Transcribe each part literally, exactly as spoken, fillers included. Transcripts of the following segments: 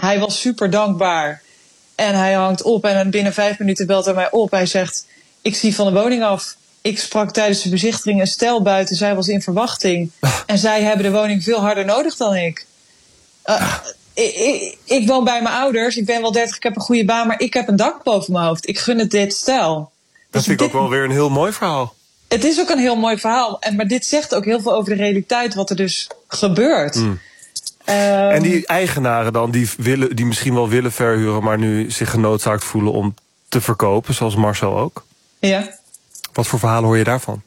hij was super dankbaar. En hij hangt op en binnen vijf minuten belt hij mij op. Hij zegt, ik zie van de woning af. Ik sprak tijdens de bezichtiging een stel buiten. Zij was in verwachting. En zij hebben de woning veel harder nodig dan ik. Uh, ik, ik. Ik woon bij mijn ouders. Ik ben wel dertig, ik heb een goede baan. Maar ik heb een dak boven mijn hoofd. Ik gun het dit stel. Dat dus vind ik dit, ook wel weer een heel mooi verhaal. Het is ook een heel mooi verhaal. En, maar dit zegt ook heel veel over de realiteit. Wat er dus gebeurt. Mm. Um, en die eigenaren dan, die, willen, die misschien wel willen verhuren, maar nu zich genoodzaakt voelen om te verkopen, zoals Marcel ook. Ja. Wat voor verhalen hoor je daarvan?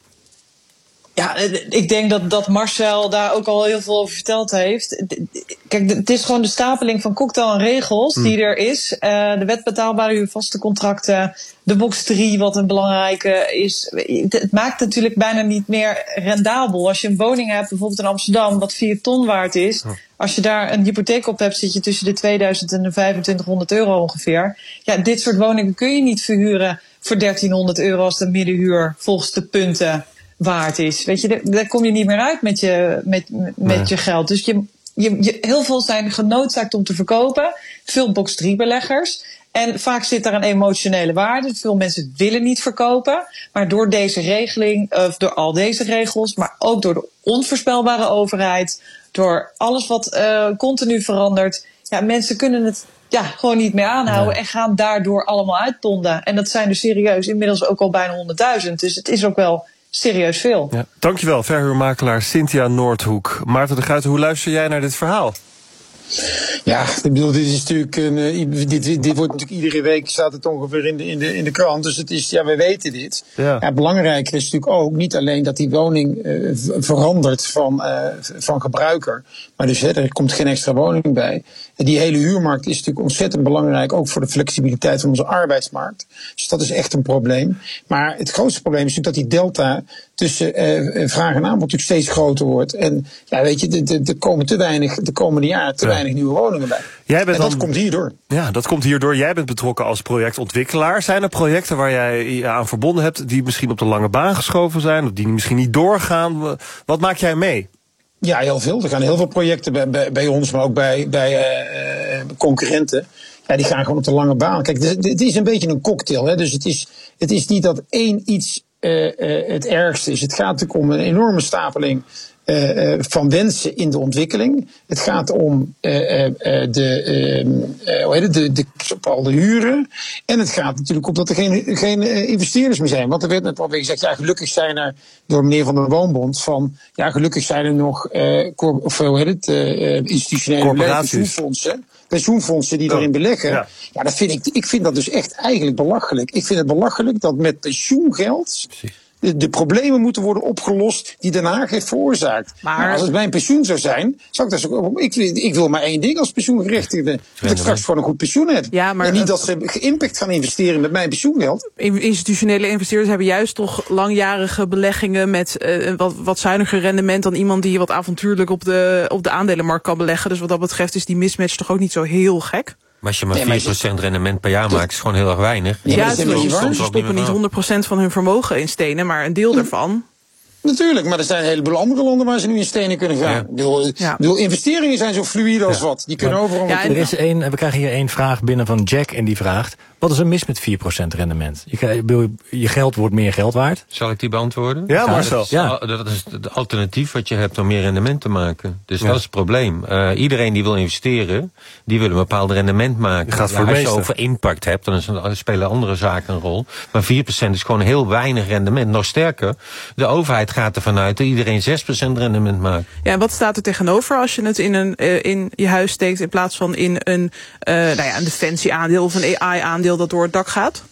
Ja, ik denk dat, dat Marcel daar ook al heel veel over verteld heeft. Kijk, het is gewoon de stapeling van cocktail en regels die er is. Uh, de wet betaalbare huur, vaste contracten, de box drie, wat een belangrijke is. Het maakt natuurlijk bijna niet meer rendabel. Als je een woning hebt, bijvoorbeeld in Amsterdam, wat vier ton waard is. Als je daar een hypotheek op hebt, zit je tussen de tweeduizend en de vijfentwintighonderd euro ongeveer. Ja, dit soort woningen kun je niet verhuren voor dertienhonderd euro als de middenhuur volgens de punten waard is. Weet je, daar, daar kom je niet meer uit met je, met, met nee. je geld. Dus je, je, je, heel veel zijn genoodzaakt om te verkopen. Veel box drie beleggers. En vaak zit daar een emotionele waarde. Veel mensen willen niet verkopen. Maar door deze regeling, of door al deze regels, maar ook door de onvoorspelbare overheid, door alles wat uh, continu verandert, ja, mensen kunnen het ja, gewoon niet meer aanhouden. Nee. En gaan daardoor allemaal uitponden. En dat zijn dus serieus inmiddels ook al bijna honderdduizend. Dus het is ook wel serieus veel. Ja. Dankjewel, verhuurmakelaar Cynthia Noordhoek. Maarten de Gruyter, hoe luister jij naar dit verhaal? Ja, ik bedoel, dit is natuurlijk een, uh, dit, dit wordt natuurlijk iedere week staat het ongeveer in de, in de, in de krant. Dus het is, ja, we weten dit. Ja. Ja, belangrijker is natuurlijk ook niet alleen dat die woning uh, verandert van, uh, van gebruiker. Maar dus hè, er komt geen extra woning bij. En die hele huurmarkt is natuurlijk ontzettend belangrijk, ook voor de flexibiliteit van onze arbeidsmarkt. Dus dat is echt een probleem. Maar het grootste probleem is natuurlijk dat die delta tussen uh, vraag en aanbod natuurlijk steeds groter wordt. En ja, weet je, er komen te weinig de komende jaren te ja. weinig nieuwe woningen bij. Jij bent en dat dan, komt hierdoor. Ja, dat komt hierdoor. Jij bent betrokken als projectontwikkelaar. Zijn er projecten waar jij je aan verbonden hebt die misschien op de lange baan geschoven zijn, of die misschien niet doorgaan? Wat maak jij mee? Ja, heel veel. Er gaan heel veel projecten bij, bij, bij ons, maar ook bij, bij uh, concurrenten. Ja, die gaan gewoon op de lange baan. Kijk, het, het is een beetje een cocktail. Hè? Dus het is, het is niet dat één iets uh, uh, het ergste is. Het gaat natuurlijk om een enorme stapeling Uh, uh, van wensen in de ontwikkeling. Het gaat om uh, uh, de, uh, uh, hoe heet het, de, de, op al de huren. En het gaat natuurlijk om dat er geen, geen uh, investeerders meer zijn. Want er werd net alweer gezegd, ja, gelukkig zijn er door meneer Van der Woonbond van, ja, gelukkig zijn er nog uh, cor- of, hoe heet het, uh, institutionele pensioenfondsen. Pensioenfondsen die daarin beleggen. Ja. ja, dat vind ik, ik vind dat dus echt eigenlijk belachelijk. Ik vind het belachelijk dat met pensioengeld De, de problemen moeten worden opgelost die Den Haag heeft veroorzaakt. Maar nou, als het mijn pensioen zou zijn, zou ik dat zo. Ik, ik wil maar één ding als pensioengerechtigde: dat ik straks gewoon een goed pensioen heb. Ja, maar en niet dat ze impact gaan investeren met mijn pensioengeld. Institutionele investeerders hebben juist toch langjarige beleggingen met uh, wat, wat zuiniger rendement dan iemand die wat avontuurlijk op de, op de aandelenmarkt kan beleggen. Dus wat dat betreft is die mismatch toch ook niet zo heel gek. Maar als je maar vier procent rendement per jaar maakt, is gewoon heel erg weinig. Ja, ja, het is soms ze stoppen niet honderd procent van hun vermogen in stenen, maar een deel ervan. Natuurlijk, maar er zijn een heleboel andere landen waar ze nu in stenen kunnen gaan. Ja. Ik bedoel, ja. bedoel, investeringen zijn zo fluïde als ja. wat. Die kunnen maar, overal... Ja, er is één, we krijgen hier één vraag binnen van Jack en die vraagt: wat is er mis met vier procent rendement? Je, je geld wordt meer geld waard. Zal ik die beantwoorden? Ja, Marcel. Dat is, ja. dat is het alternatief wat je hebt om meer rendement te maken. Dus ja. dat is het probleem. Uh, iedereen die wil investeren, die wil een bepaald rendement maken. Gaat ja, voor als meeste. je over impact hebt, dan, is, dan spelen andere zaken een rol. Maar vier procent is gewoon heel weinig rendement. Nog sterker, de overheid gaat ervan uit dat iedereen zes procent rendement maakt. Ja, en wat staat er tegenover als je het in, een, uh, in je huis steekt in plaats van in een, uh, nou ja, een defensie-aandeel of een A I-aandeel dat door het dak gaat?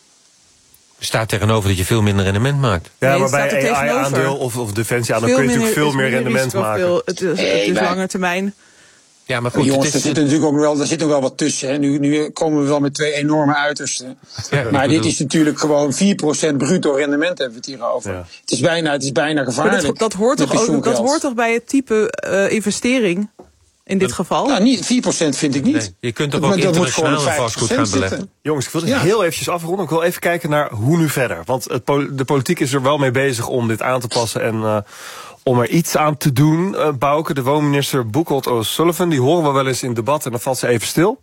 Er staat tegenover dat je veel minder rendement maakt. Ja, nee, maar bij A I-aandeel of, of defensie-aandeel kun je natuurlijk veel meer rendement maken. Veel, het is, het is langer termijn. Ja, maar goed, jongens, het is, er zit natuurlijk ook wel, er zit nog wel wat tussen. Hè. Nu, nu komen we wel met twee enorme uitersten. Ja, maar dit is natuurlijk gewoon vier procent bruto rendement hebben we het hier over. Ja. Het is bijna, het is bijna gevaarlijk. Dat, dat, hoort toch ook, dat hoort toch bij het type uh, investering in dit geval? Nou, niet vier procent vind ik niet. Nee, je kunt toch ook internationaal vastgoed gaan beleggen. Zitten. Jongens, ik wil het ja. heel eventjes afronden. Ik wil even kijken naar hoe nu verder. Want het, de politiek is er wel mee bezig om dit aan te passen en uh, om er iets aan te doen. Uh, Bouke, de woonminister Buchholz O'Sullivan, die horen we wel eens in debat en dan valt ze even stil.